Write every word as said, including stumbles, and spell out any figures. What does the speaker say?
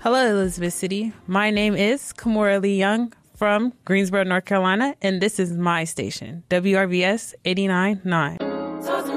Hello, Elizabeth City. My name is Kamora Lee Young from Greensboro, North Carolina, and this is my station, W R V S eighty-nine point nine.